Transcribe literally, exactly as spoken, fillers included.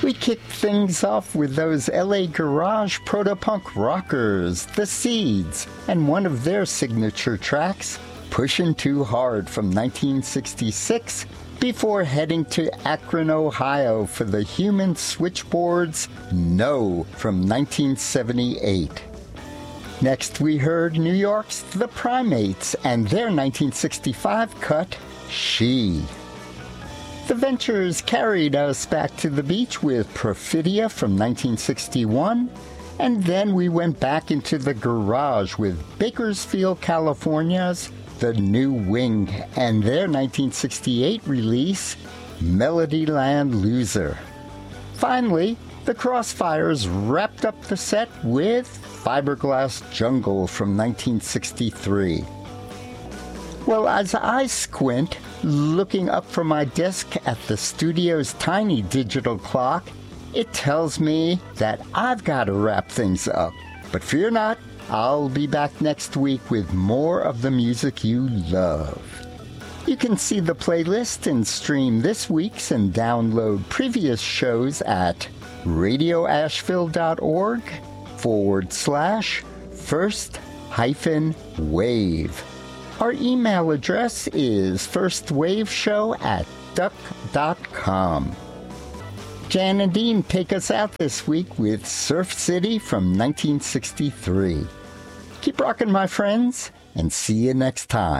We kicked things off with those L A garage proto-punk rockers, The Seeds, and one of their signature tracks, Pushin' Too Hard from nineteen sixty-six, before heading to Akron, Ohio for the Human Switchboards' No from nineteen seventy-eight. Next we heard New York's The Primates and their nineteen sixty-five cut, She. The Ventures carried us back to the beach with Perfidia from nineteen sixty-one, and then we went back into the garage with Bakersfield, California's The New Wing and their nineteen sixty-eight release, Melodyland Loser. Finally, the Crossfires wrapped up the set with Fiberglass Jungle from nineteen sixty-three. Well, as I squint, looking up from my desk at the studio's tiny digital clock, it tells me that I've got to wrap things up. But fear not, I'll be back next week with more of the music you love. You can see the playlist and stream this week's and download previous shows at radioasheville.org forward slash first hyphen wave. Our email address is firstwaveshow at duck dot com. Jan and Dean take us out this week with Surf City from nineteen sixty-three. Keep rocking, my friends, and see you next time.